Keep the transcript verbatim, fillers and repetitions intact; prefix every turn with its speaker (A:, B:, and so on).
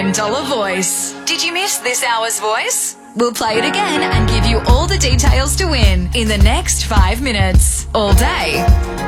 A: ten dollars voice. Did you miss this hour's voice? We'll play it again and give you all the details to win in the next five minutes. All day.